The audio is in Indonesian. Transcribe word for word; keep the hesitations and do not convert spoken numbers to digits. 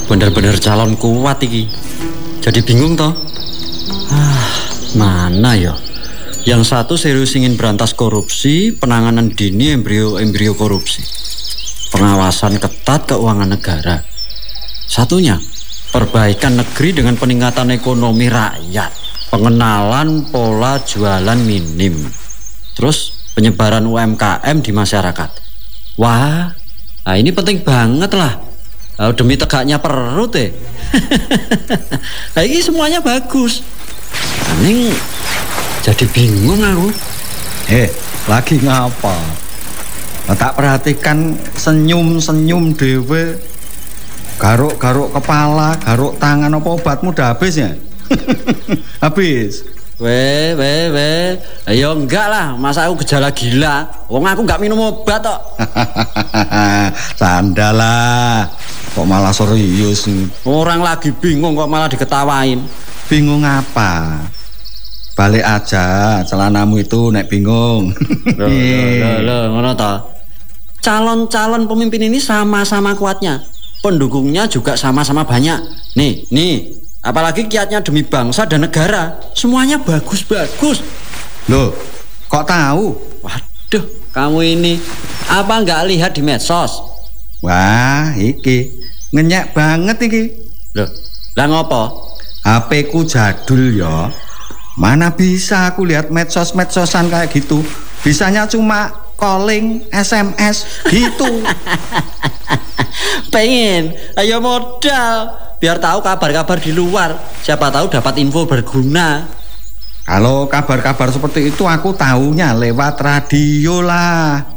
bener-bener calon kuat iki. Jadi bingung toh. Ah, mana ya? Yang satu serius ingin berantas korupsi, penanganan dini embrio-embrio korupsi. Pengawasan ketat keuangan negara. Satunya, perbaikan negeri dengan peningkatan ekonomi rakyat. Pengenalan pola jualan minim. Terus penyebaran U M K M di masyarakat. Wah, nah ini penting banget lah. Oh, demi tegaknya perut eh. Nah, ini semuanya bagus. Ini jadi bingung aku. Eh, lagi ngapa? Tak perhatikan senyum-senyum dewe. Garuk-garuk kepala, garuk tangan, apa obatmu udah habis ya? Habis. Weh, weh, weh. Ayo enggak lah, masa aku gejala gila. Wong aku enggak minum obat kok. Sandalah. Kok malah serius nih? Orang lagi bingung kok malah diketawain. Bingung apa? Balik aja, celanamu itu nek bingung. Loh, loh, loh, ngono toh. Calon-calon pemimpin ini sama-sama kuatnya. Pendukungnya juga sama-sama banyak. Nih, nih. Apalagi kiatnya demi bangsa dan negara. Semuanya bagus-bagus. Loh, kok tahu? Waduh, kamu ini apa nggak lihat di medsos? Wah, iki ngenyek banget iki. Loh, lah ngopo? H P ku jadul ya. Mana bisa aku lihat medsos-medsosan kayak gitu. Bisanya cuma calling, S M S gitu. Pengen, ayo modal biar tahu kabar-kabar di luar. Siapa tahu dapat info berguna. Kalau kabar-kabar seperti itu aku tahunya lewat radio lah.